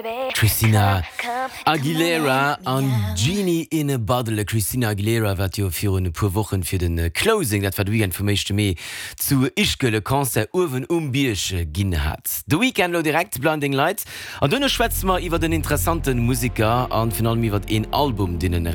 Christina Aguilera an Genie in a Bottle. Christina Aguilera wat jo fir een paar Wochen fir den Closing, dat wat wie information méi zu Ischgëlle Konzer Uwen Biersche ginn hat. De Weekend lo direkt Blinding Lights. An dunne schwätz mal iwwer den interessanten Musiker an final iwwer een Album, den